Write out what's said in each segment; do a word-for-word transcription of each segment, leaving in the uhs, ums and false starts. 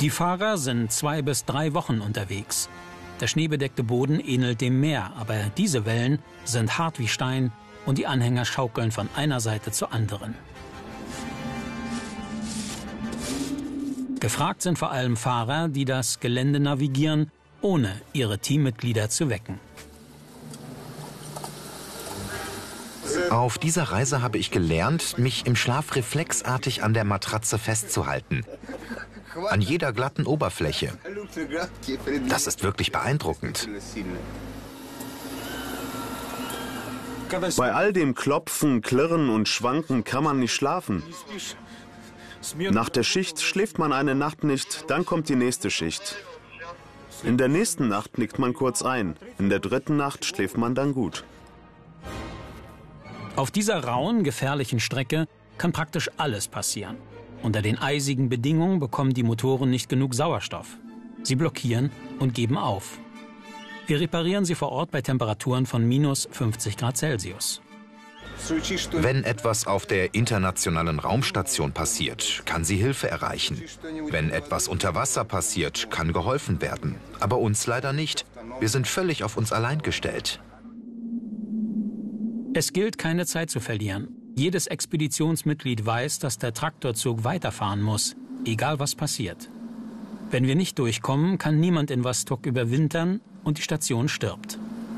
Die Fahrer sind zwei bis drei Wochen unterwegs. Der schneebedeckte Boden ähnelt dem Meer, aber diese Wellen sind hart wie Stein und die Anhänger schaukeln von einer Seite zur anderen. Gefragt sind vor allem Fahrer, die das Gelände navigieren, ohne ihre Teammitglieder zu wecken. Auf dieser Reise habe ich gelernt, mich im Schlaf reflexartig an der Matratze festzuhalten. An jeder glatten Oberfläche. Das ist wirklich beeindruckend. Bei all dem Klopfen, Klirren und Schwanken kann man nicht schlafen. Nach der Schicht schläft man eine Nacht nicht, dann kommt die nächste Schicht. In der nächsten Nacht nickt man kurz ein. In der dritten Nacht schläft man dann gut. Auf dieser rauen, gefährlichen Strecke kann praktisch alles passieren. Unter den eisigen Bedingungen bekommen die Motoren nicht genug Sauerstoff. Sie blockieren und geben auf. Wir reparieren sie vor Ort bei Temperaturen von minus fünfzig Grad Celsius. Wenn etwas auf der internationalen Raumstation passiert, kann sie Hilfe erreichen. Wenn etwas unter Wasser passiert, kann geholfen werden. Aber uns leider nicht. Wir sind völlig auf uns allein gestellt. Es gilt, keine Zeit zu verlieren. Jedes Expeditionsmitglied weiß, dass der Traktorzug weiterfahren muss, egal was passiert. Wenn wir nicht durchkommen, kann niemand in Vostok überwintern und die Station stirbt.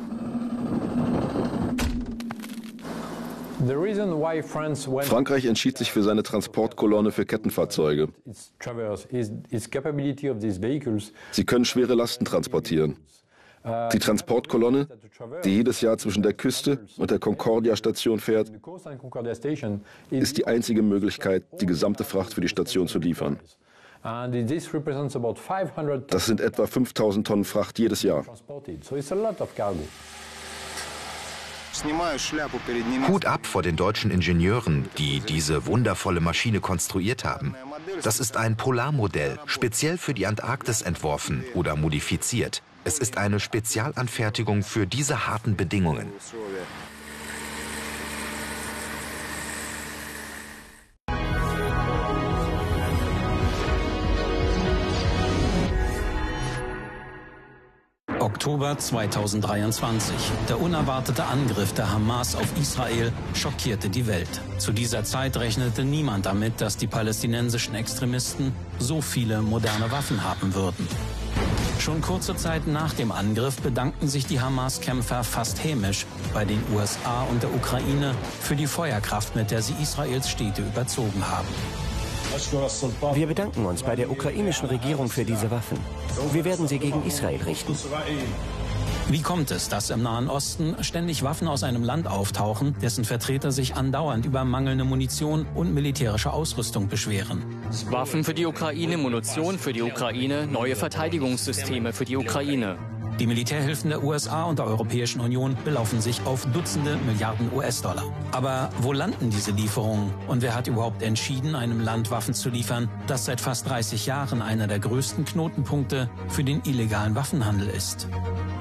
Frankreich entschied sich für seine Transportkolonne für Kettenfahrzeuge. Sie können schwere Lasten transportieren. Die Transportkolonne, die jedes Jahr zwischen der Küste und der Concordia-Station fährt, ist die einzige Möglichkeit, die gesamte Fracht für die Station zu liefern. Das sind etwa fünftausend Tonnen Fracht jedes Jahr. Hut ab vor den deutschen Ingenieuren, die diese wundervolle Maschine konstruiert haben. Das ist ein Polarmodell, speziell für die Antarktis entworfen oder modifiziert. Es ist eine Spezialanfertigung für diese harten Bedingungen. Oktober zweitausenddreiundzwanzig. Der unerwartete Angriff der Hamas auf Israel schockierte die Welt. Zu dieser Zeit rechnete niemand damit, dass die palästinensischen Extremisten so viele moderne Waffen haben würden. Schon kurze Zeit nach dem Angriff bedankten sich die Hamas-Kämpfer fast hämisch bei den U S A und der Ukraine für die Feuerkraft, mit der sie Israels Städte überzogen haben. Wir bedanken uns bei der ukrainischen Regierung für diese Waffen. Wir werden sie gegen Israel richten. Wie kommt es, dass im Nahen Osten ständig Waffen aus einem Land auftauchen, dessen Vertreter sich andauernd über mangelnde Munition und militärische Ausrüstung beschweren? Waffen für die Ukraine, Munition für die Ukraine, neue Verteidigungssysteme für die Ukraine. Die Militärhilfen der U S A und der Europäischen Union belaufen sich auf Dutzende Milliarden U S-Dollar. Aber wo landen diese Lieferungen? Und wer hat überhaupt entschieden, einem Land Waffen zu liefern, das seit fast dreißig Jahren einer der größten Knotenpunkte für den illegalen Waffenhandel ist?